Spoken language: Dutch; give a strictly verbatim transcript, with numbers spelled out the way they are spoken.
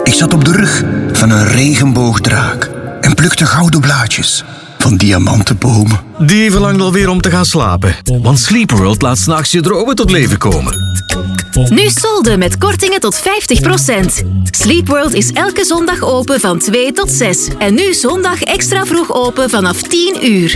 Ik zat op de rug van een regenboogdraak en plukte gouden blaadjes van diamantenbomen. Die verlangt alweer om te gaan slapen. Want Sleepworld laat 's nachts je dromen tot leven komen. Nu solden met kortingen tot vijftig procent. Sleepworld is elke zondag open van twee tot zes. En nu zondag extra vroeg open vanaf tien uur.